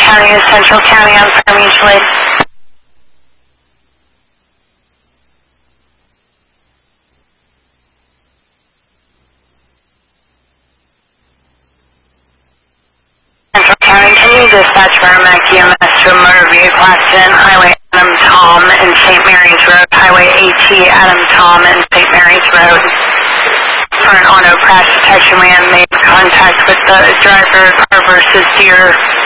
County to Central County on Fire Mutual Aid. Central County, can you dispatch Merrimack EMS to a motor vehicle accident, Highway Adam Tom and St. Mary's Road, Highway AT Adam Tom and St. Mary's Road? For an auto crash detection, we have made contact with the driver, car versus Deer